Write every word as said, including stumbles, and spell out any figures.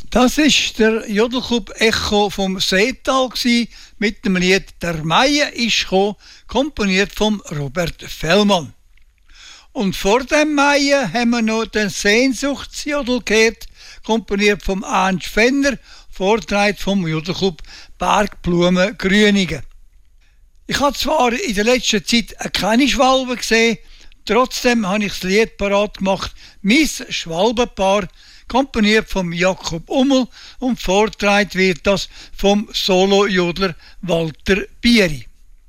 Das ist der Jodelclub Echo vom Seetal mit dem Lied «Der Mai ist gekommen», komponiert von Robert Fellmann. Und vor dem Mai haben wir noch den Sehnsuchtsjodel gehört, komponiert von Ernst Fenner, vorgetragen vom Jodelclub Bergblumen Grüningen. Ich habe zwar in der letzten Zeit keine Schwalbe gesehen, trotzdem habe ich das Lied parat gemacht, «Mein Schwalbenpaar», komponiert von Jakob Ummel und vorgetragen wird das vom Solo-Jodler Walter Bieri.